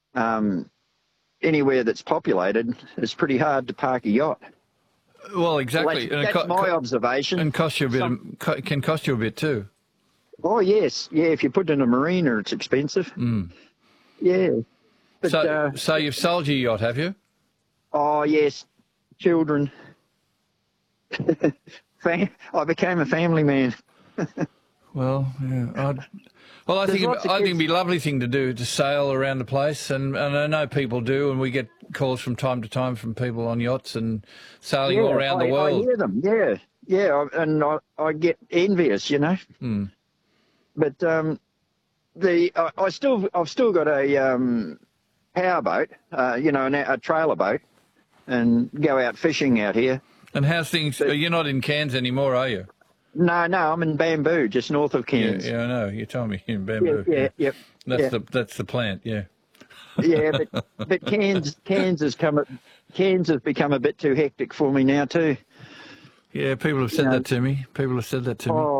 Anywhere that's populated, it's pretty hard to park a yacht. Well, exactly. Well, that's my observation. And cost you a bit. Can cost you a bit too. Oh yes, yeah. If you put it in a marina, it's expensive. Yeah. But, so you've sold your yacht, have you? Oh yes, children. I became a family man. Well, yeah. I think it'd be a lovely thing to do, to sail around the place, and I know people do, and we get calls from time to time from people on yachts and sailing all around the world. I hear them, yeah, and I get envious, you know. But I've still got a powerboat, a trailer boat, and go out fishing out here. And how's things? You're not in Cairns anymore, are you? No, I'm in Bamboo, just north of Cairns. Yeah, I know. You told me in Bamboo. Yeah. That's the plant. Yeah. Yeah, but Cairns has become a bit too hectic for me now too. Yeah, people have said that to me. Oh